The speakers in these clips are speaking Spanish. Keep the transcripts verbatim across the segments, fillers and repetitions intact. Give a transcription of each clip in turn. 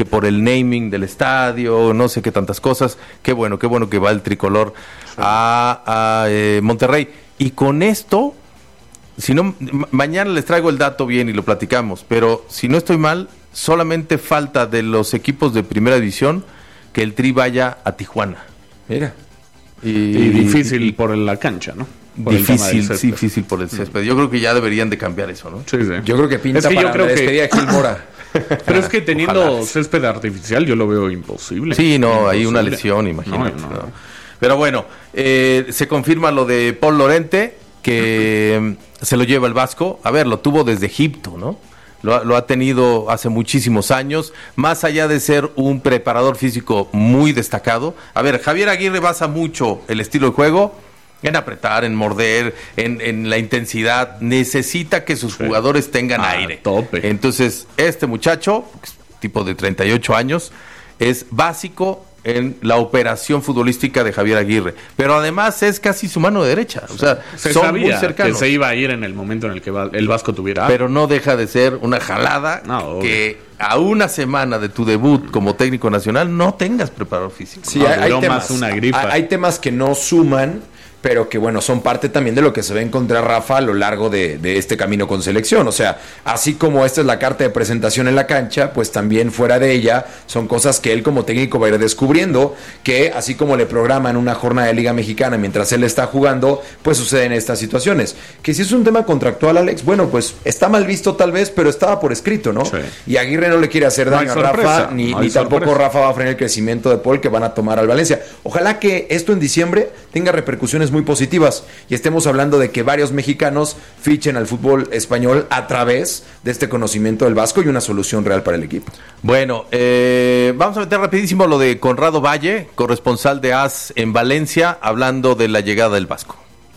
que por el naming del estadio, no sé qué tantas cosas. Qué bueno, qué bueno que va el tricolor a, a eh, Monterrey. Y con esto, si no, ma- mañana les traigo el dato bien y lo platicamos, pero si no estoy mal, solamente falta de los equipos de primera división que el Tri vaya a Tijuana. Mira. Y, y difícil y, por la cancha, ¿no? Por difícil, sí, difícil por el césped. Yo creo que ya deberían de cambiar eso, ¿no? Sí, sí. Yo creo que pinta es que para yo creo la despedida que... de Gil Mora. Pero es que teniendo Ojalá. césped artificial yo lo veo imposible. Sí, no, imposible. hay una lesión, imagínate. No, no, ¿no? no. Pero bueno, eh, se confirma lo de Paul Lorente, que se lo lleva el Vasco. A ver, lo tuvo desde Egipto, ¿no? Lo, lo ha tenido hace muchísimos años, más allá de ser un preparador físico muy destacado. A ver, Javier Aguirre basa mucho el estilo de juego en apretar, en morder, en, en la intensidad. Necesita que sus Sí. jugadores tengan A aire. tope. Entonces, este muchacho, tipo de treinta y ocho años, es básico en la operación futbolística de Javier Aguirre, pero además es casi su mano derecha, o sea, Se son sabía muy cercanos, que se iba a ir en el momento en el que va- el Vasco tuviera. pero no deja de ser una jalada No, que a una semana de tu debut como técnico nacional no tengas preparador físico. Sí, No, hay, hay duró temas. más una gripa. Hay, hay temas que no suman, pero que bueno, son parte también de lo que se va a encontrar Rafa a lo largo de, de este camino con selección. O sea, así como esta es la carta de presentación en la cancha, pues también fuera de ella son cosas que él como técnico va a ir descubriendo, que así como le programan una jornada de Liga Mexicana mientras él está jugando, pues suceden estas situaciones. Que si es un tema contractual, Alex, bueno, pues está mal visto tal vez, pero estaba por escrito, ¿no? Sí. Y Aguirre no le quiere hacer No hay daño a sorpresa, Rafa, ni, no hay ni tampoco sorpresa. Rafa va a frenar el crecimiento de Paul que van a tomar al Valencia. Ojalá que esto en diciembre tenga repercusiones muy positivas y estemos hablando de que varios mexicanos fichen al fútbol español a través de este conocimiento del Vasco y una solución real para el equipo. Bueno, eh, vamos a meter rapidísimo lo de Conrado Valle, corresponsal de A S en Valencia, hablando de la llegada del Vasco.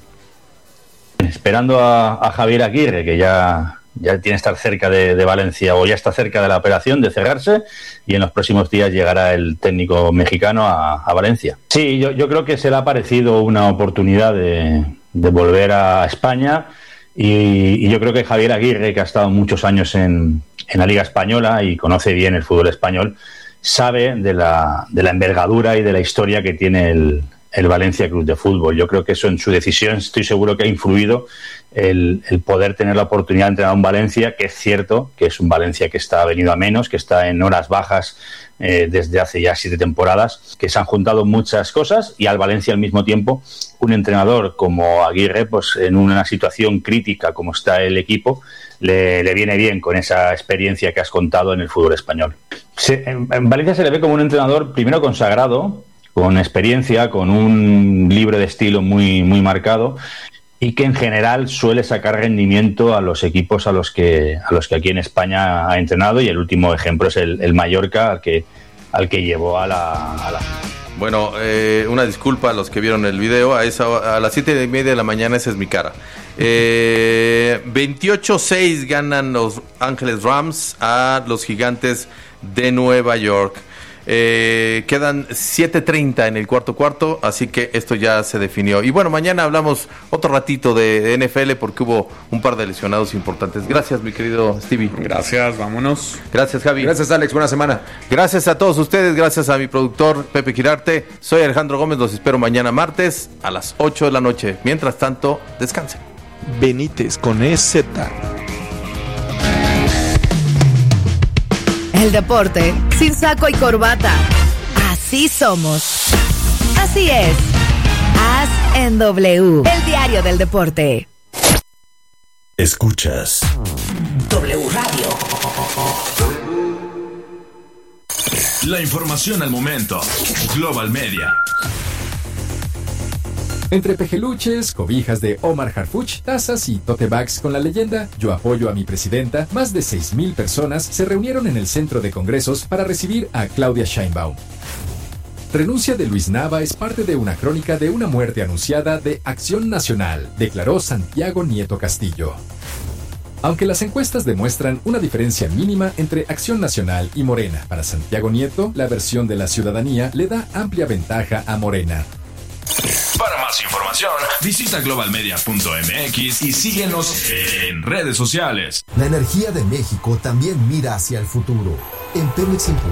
Esperando a, a Javier Aguirre, que ya, ya tiene que estar cerca de, de Valencia o ya está cerca de la operación de cerrarse, y en los próximos días llegará el técnico mexicano a, a Valencia. Sí, yo, yo creo que se le ha parecido una oportunidad de, de volver a España, y, y yo creo que Javier Aguirre, que ha estado muchos años en, en la Liga Española y conoce bien el fútbol español, sabe de la, de la envergadura y de la historia que tiene el, el Valencia Club de Fútbol. Yo creo que eso en su decisión estoy seguro que ha influido el, el poder tener la oportunidad de entrenar a un Valencia, que es cierto que es un Valencia que está venido a menos, que está en horas bajas eh, desde hace ya siete temporadas, que se han juntado muchas cosas, y al Valencia al mismo tiempo un entrenador como Aguirre, pues en una situación crítica como está el equipo, le, le viene bien con esa experiencia que has contado en el fútbol español. Se, en, en Valencia se le ve como un entrenador primero consagrado, con experiencia, con un libro de estilo muy, muy marcado, y que en general suele sacar rendimiento a los equipos a los que a los que aquí en España ha entrenado, y el último ejemplo es el, el Mallorca, al que al que llevó a la, a la... Bueno, eh, una disculpa a los que vieron el video, a, esa, a las siete y media de la mañana, esa es mi cara. Eh, veintiocho seis ganan los Ángeles Rams a los Gigantes de Nueva York. Eh, quedan siete treinta en el cuarto cuarto, así que esto ya se definió. Y bueno, mañana hablamos otro ratito de N F L porque hubo un par de lesionados importantes. Gracias, mi querido Stevie. Gracias, vámonos. Gracias, Javi. Gracias, Alex. Buena semana. Gracias a todos ustedes, gracias a mi productor Pepe Quirarte. Soy Alejandro Gómez, los espero mañana martes a las ocho de la noche. Mientras tanto, descansen. Benítez con E Z. El deporte sin saco y corbata. Así somos. Así es. A S en W. El diario del deporte. Escuchas W Radio. la información al momento. Global Media. Entre pejeluches, cobijas de Omar Harfuch, tazas y tote bags con la leyenda "Yo apoyo a mi presidenta", más de seis mil personas se reunieron en el centro de congresos para recibir a Claudia Sheinbaum. Renuncia de Luis Nava es parte de una crónica de una muerte anunciada de Acción Nacional, declaró Santiago Nieto Castillo. Aunque las encuestas demuestran una diferencia mínima entre Acción Nacional y Morena, para Santiago Nieto, la versión de la ciudadanía le da amplia ventaja a Morena. Para más información, visita global media punto m x y síguenos en redes sociales. La energía de México también mira hacia el futuro. En Pemex